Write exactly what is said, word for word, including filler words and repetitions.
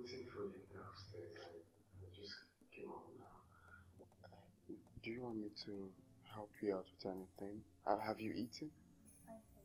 Do you want me to help you out with anything? Uh, have you eaten?